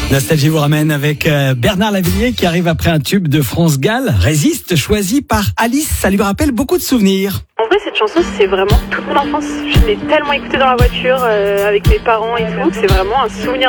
Nostalgie vous ramène avec Bernard Lavilliers qui arrive après un tube de France Gall, Résiste, choisi par Alice. Ça lui rappelle beaucoup de souvenirs. En vrai, cette chanson, c'est vraiment toute mon enfance. Je l'ai tellement écoutée dans la voiture avec mes parents et tout, que c'est vraiment un souvenir